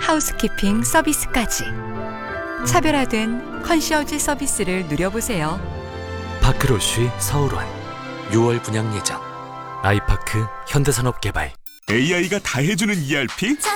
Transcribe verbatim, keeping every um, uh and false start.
하우스키핑 서비스까지 차별화된 컨시어지 서비스를 누려보세요. 파크로쉬 서울원 유월 분양 예정. 아이파크 현대산업개발. 에이아이가 다 해주는 이알피?